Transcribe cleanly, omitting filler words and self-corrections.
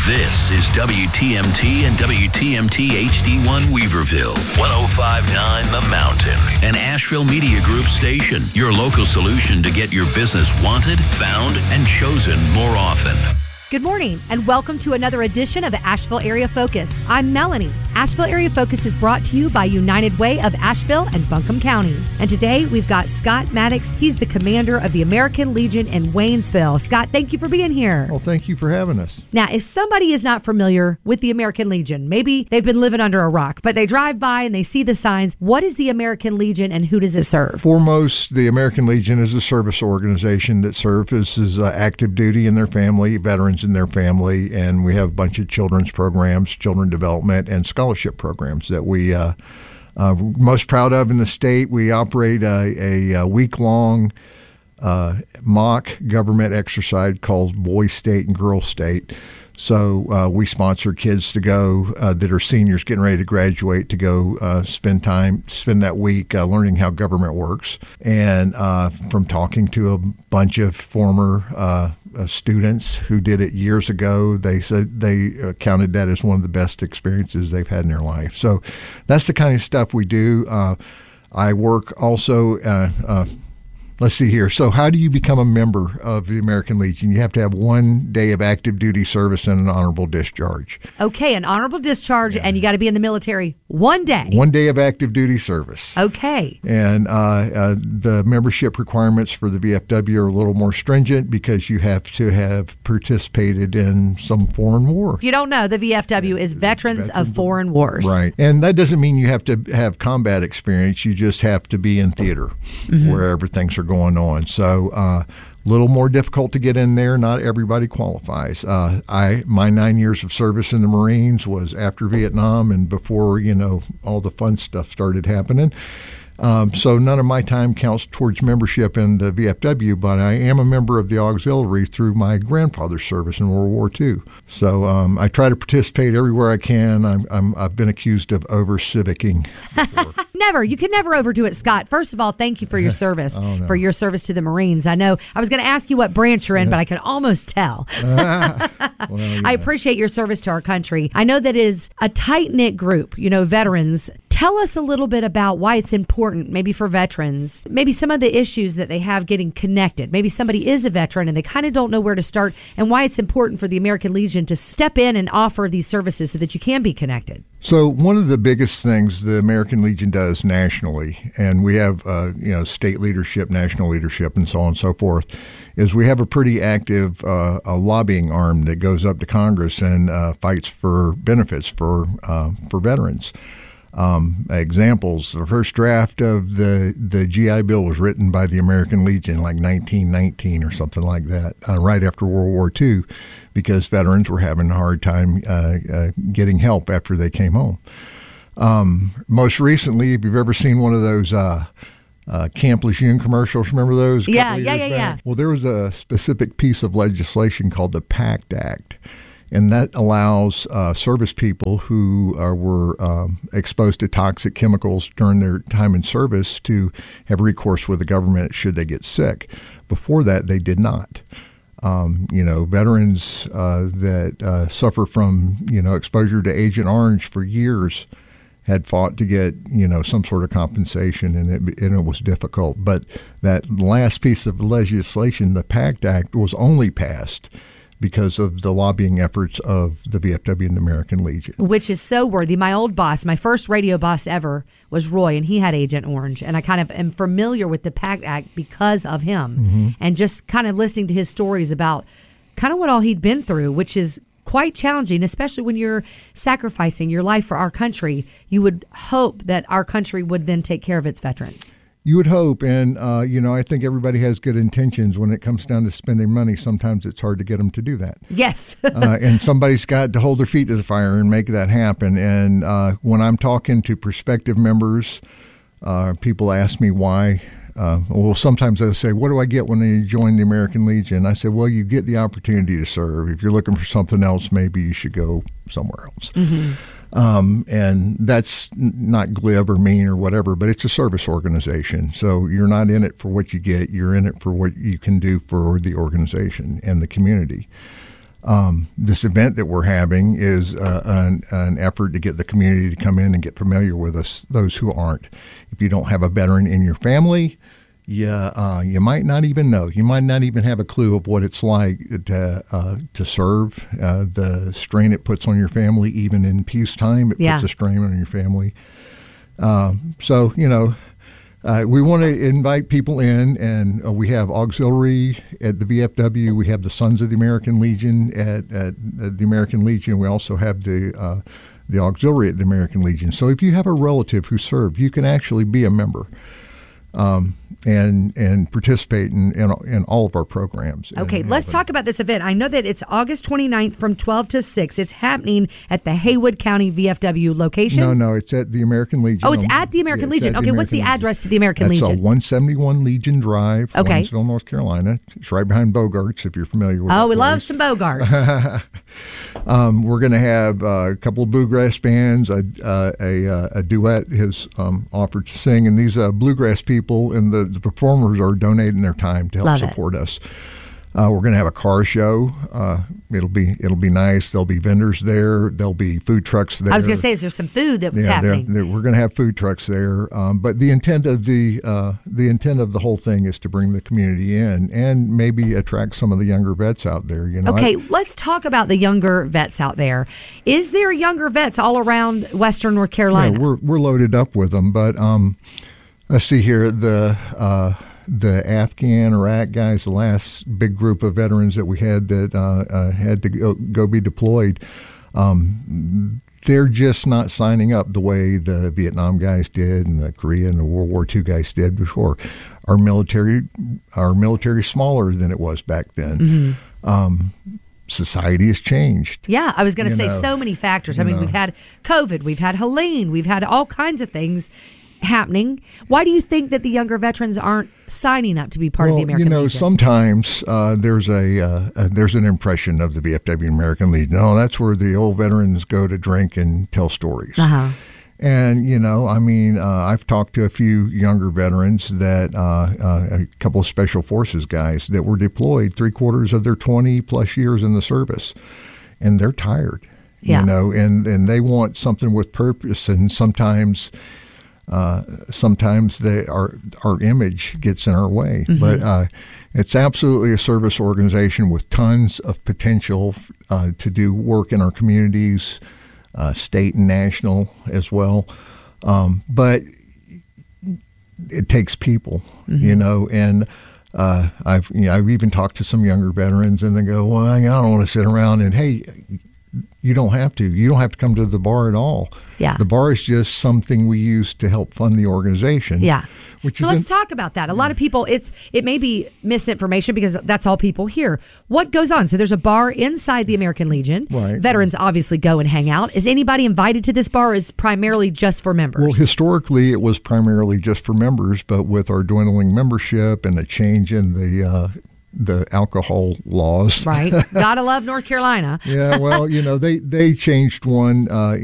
This is WTMT and WTMT HD1 Weaverville, 105.9 The Mountain, an Asheville Media Group station, your local solution to get your business wanted, found, and chosen more often. Good morning and welcome to another edition of Asheville Area Focus. I'm Melanie. Asheville Area Focus is brought to you by United Way of Asheville and Buncombe County. And today we've got Scott Maddox. He's the commander of the American Legion in Waynesville. Scott, thank you for being here. Well, thank you for having us. Now, if somebody is not familiar with the American Legion, maybe they've been living under a rock, but they drive by and they see the signs. What is the American Legion and who does it serve? Foremost, the American Legion is a service organization that services active duty and their family, veterans and their family, and we have a bunch of children's programs, children development, and scholarship programs that we most proud of in the state. We operate a week-long mock government exercise called Boy State and Girl State. So we sponsor kids to go that are seniors getting ready to graduate to go spend that week learning how government works. And from talking to a bunch of former students who did it years ago, they said they counted that as one of the best experiences they've had in their life. So that's the kind of stuff we do. I work also let's see here. So how do you become a member of the American Legion? You have to have 1 day of active duty service and an honorable discharge. Okay, an honorable discharge, and you got to be in the military 1 day. 1 day of active duty service. Okay. And the membership requirements for the VFW are a little more stringent because you have to have participated in some foreign war. If you don't know, the VFW is Veterans of Foreign Wars. Right. And that doesn't mean you have to have combat experience. You just have to be in theater wherever things are going on. So a little more difficult to get in there. Not everybody qualifies. My 9 years of service in the Marines was after Vietnam and before, all the fun stuff started happening. So none of my time counts towards membership in the VFW, but I am a member of the auxiliary through my grandfather's service in World War II. So I try to participate everywhere I can. I've been accused of over-civicing before. Never. You can never overdo it, Scott. First of all, thank you for your service, for your service to the Marines. I know I was going to ask you what branch you're in, but I can almost tell. I appreciate your service to our country. I know that it is a tight-knit group, veterans. Tell us a little bit about why it's important, maybe for veterans, maybe some of the issues that they have getting connected. Maybe somebody is a veteran and they kind of don't know where to start, and why it's important for the American Legion to step in and offer these services so that you can be connected. So one of the biggest things the American Legion does nationally, and we have state leadership, national leadership, and so on and so forth, is we have a pretty active a lobbying arm that goes up to Congress and fights for benefits for veterans. Examples: the first draft of the GI Bill was written by the American Legion like 1919 or something like that, right after World War II, because veterans were having a hard time getting help after they came home. Most recently, if you've ever seen one of those Camp Lejeune commercials, remember those? Yeah. Well, there was a specific piece of legislation called the PACT Act. And that allows service people who were exposed to toxic chemicals during their time in service to have recourse with the government should they get sick. Before that, they did not. Veterans that suffer from, exposure to Agent Orange for years had fought to get, some sort of compensation, and it was difficult. But that last piece of legislation, the PACT Act, was only passed because of the lobbying efforts of the VFW and the American Legion. Which is so worthy. My old boss, my first radio boss ever, was Roy, and he had Agent Orange. And I kind of am familiar with the PACT Act because of him. And just kind of listening to his stories about kind of what all he'd been through, which is quite challenging, especially when you're sacrificing your life for our country. You would hope that our country would then take care of its veterans. You would hope, and I think everybody has good intentions. When it comes down to spending money, sometimes it's hard to get them to do that. Yes. And somebody's got to hold their feet to the fire and make that happen. And when I'm talking to prospective members, people ask me why. Sometimes they say, what do I get when I join the American Legion? I say, well, you get the opportunity to serve. If you're looking for something else, maybe you should go somewhere else. And that's not glib or mean or whatever, but it's a service organization. So you're not in it for what you get. You're in it for what you can do for the organization and the community. This event that we're having is an effort to get the community to come in and get familiar with us, those who aren't. If you don't have a veteran in your family, you might not even know. You might not even have a clue of what it's like to serve. The strain it puts on your family, even in peacetime, it puts a strain on your family. So, we want to invite people in, and we have auxiliary at the VFW. We have the Sons of the American Legion at the American Legion. We also have the auxiliary at the American Legion. So if you have a relative who served, you can actually be a member and participate in all of our programs. Okay, let's talk about this event. I know that it's August 29th from 12 to 6. It's happening at the Haywood County VFW location. No, it's at the American Legion. Oh, it's at the American Legion. Okay, what's the address to the American Legion? That's 171 Legion Drive, Waynesville, North Carolina. It's right behind Bogarts, if you're familiar with Oh, we love some Bogarts. We're going to have a couple of bluegrass bands. A duet has offered to sing, and these bluegrass people and the performers are donating their time to help support us. We're going to have a car show. It'll be nice. There'll be vendors there. There'll be food trucks there. I was going to say, is there some food that's happening? We're going to have food trucks there. But the intent of the whole thing is to bring the community in and maybe attract some of the younger vets out there. Okay, let's talk about the younger vets out there. Is there younger vets all around Western North Carolina? Yeah, we're loaded up with them. But let's see here. The Afghan, Iraq guys, the last big group of veterans that we had that had to go be deployed, they're just not signing up the way the Vietnam guys did and the Korea and the World War II guys did before. Our military is smaller than it was back then. Society has changed. Yeah, I was going to say so many factors. I mean, we've had COVID, we've had Helene, we've had all kinds of things happening. Why do you think that the younger veterans aren't signing up to be part of the American Legion? Sometimes there's an impression of the VFW American Legion. Oh, that's where the old veterans go to drink and tell stories. And, I've talked to a few younger veterans that a couple of special forces guys that were deployed 3/4 of their 20 plus years in the service, and they're tired, and they want something with purpose. And sometimes our image gets in our way, but it's absolutely a service organization with tons of potential to do work in our communities, state and national as well. But it takes people, and I've even talked to some younger veterans, and they go, "Well, I don't want to sit around." And hey, you don't have to. You don't have to come to the bar at all. Yeah. The bar is just something we use to help fund the organization. Yeah. So let's talk about that. A lot of people, it may be misinformation because that's all people hear. What goes on? So there's a bar inside the American Legion. Right. Veterans obviously go and hang out. Is anybody invited to this bar, or is it primarily just for members? Well, historically, it was primarily just for members, but with our dwindling membership and a change in the alcohol laws. Right. Gotta love North Carolina. Yeah, well, they changed one